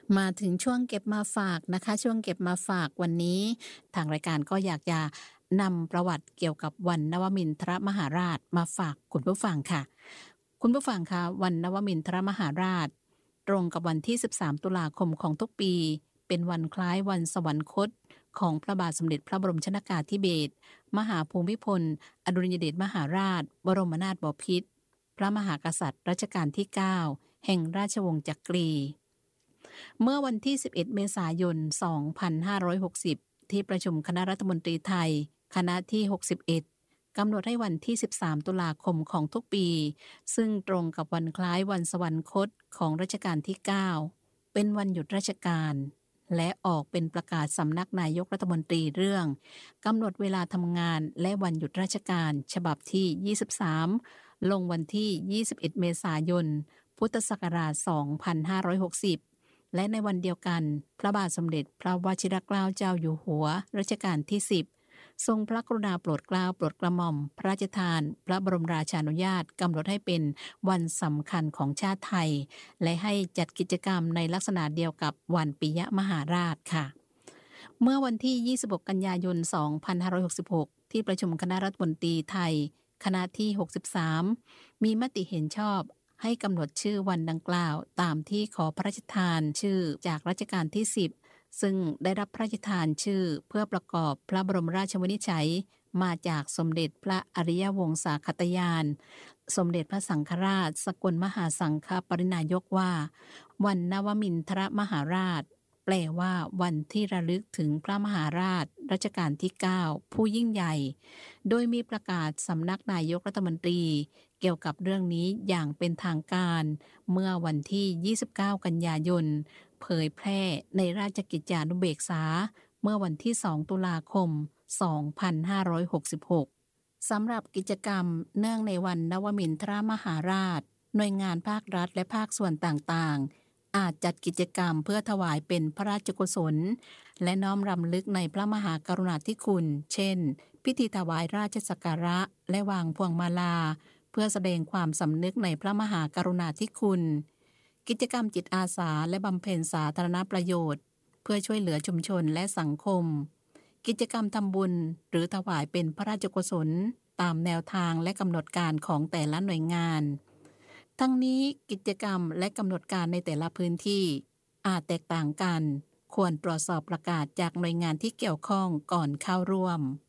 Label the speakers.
Speaker 1: มาถึงช่วงเก็บมาฝากนะคะช่วงเก็บมาฝากวันนี้ทางรายการก็อยากจะนำประวัติเกี่ยวกับวันนวมินทรมหาราชมาฝากคุณผู้ฟังค่ะคุณผู้ฟังคะวันนวมินทรมหาราชตรงกับวันที่13ตุลาคมของทุกปีเป็นวันคล้ายวันสวรรคตของพระบาทสมเด็จพระบรมชนกาธิเบศรมหาภูมิพลอดุลยเดชมหาราชบรมนาถบพิตรพระมหากษัตริย์รัชกาลที่9แห่งราชวงศ์จักรีเมื่อวันที่11เมษายน2560ที่ประชุมคณะรัฐมนตรีไทยคณะที่61กำหนดให้วันที่13ตุลาคมของทุกปีซึ่งตรงกับวันคล้ายวันสวรรคตของรัชกาลที่9เป็นวันหยุดราชการและออกเป็นประกาศสำนักนายกรัฐมนตรีเรื่องกำหนดเวลาทำงานและวันหยุดราชการฉบับที่23ลงวันที่21เมษายนพุทธศักราช2560และในวันเดียวกันพระบาทสมเด็จพระวชิรเกล้าเจ้าอยู่หัวรัชกาลที่10ทรงพระกรุณาโปรดเกล้าโปรดกระหม่อมพระราชทานพระบรมราชานุญาตกำหนดให้เป็นวันสำคัญของชาติไทยและให้จัดกิจกรรมในลักษณะเดียวกับวันปิยมหาราชค่ะเมื่อวันที่26กันยายน2566ที่ประชุมคณะรัฐมนตรีไทยคณะที่63มีมติเห็นชอบให้กำหนดชื่อวันดังกล่าวตามที่ขอพระราชทานชื่อจากรัชกาลที่10ซึ่งได้รับพระราชทานชื่อเพื่อประกอบพระบรมราชวินิจฉัยมาจากสมเด็จพระอริยวงศาคตญาณสมเด็จพระสังฆราชสกลมหาสังฆปรินายกว่าวันนวมินทรมหาราชแปลว่าวันที่ระลึกถึงพระมหาราชรัชกาลที่9ผู้ยิ่งใหญ่โดยมีประกาศสำนักนายกรัฐมนตรีเกี่ยวกับเรื่องนี้อย่างเป็นทางการเมื่อวันที่29กันยายนเผยแพร่ในราชกิจจานุเบกษาเมื่อวันที่2ตุลาคม2566สำหรับกิจกรรมเนื่องในวันนวมินทรมหาราชหน่วยงานภาครัฐและภาคส่วนต่างๆอาจจัดกิจกรรมเพื่อถวายเป็นพระราชกุศลและน้อมรำลึกในพระมหากรุณาธิคุณเช่นพิธีถวายราชสักการะและวางพวงมาลาเพื่อแสดงความสำนึกในพระมหากรุณาธิคุณกิจกรรมจิตอาสาและบำเพ็ญสาธารณประโยชน์เพื่อช่วยเหลือชุมชนและสังคมกิจกรรมทำบุญหรือถวายเป็นพระราชกุศลตามแนวทางและกำหนดการของแต่ละหน่วยงานทั้งนี้กิจกรรมและกำหนดการในแต่ละพื้นที่อาจแตกต่างกันควรตรวจสอบประกาศจากหน่วยงานที่เกี่ยวข้องก่อนเข้าร่วม